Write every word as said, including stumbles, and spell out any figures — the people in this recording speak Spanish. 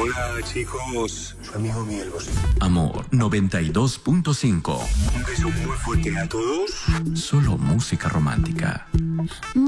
Hola, chicos. Su amigo Mielos. Amor noventa y dos punto cinco. Un beso muy fuerte a todos. Solo música romántica.